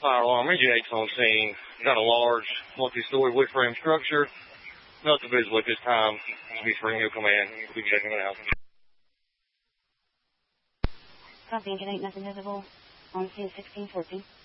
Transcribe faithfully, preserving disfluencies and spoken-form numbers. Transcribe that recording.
Fire alarm, Engine eight's on scene. Got a large multi-story wood frame structure. Nothing visible at this time. We'll be spring Hill Command. We'll be checking it out. Copy, Engine eight, nothing visible. On scene sixteen fourteen.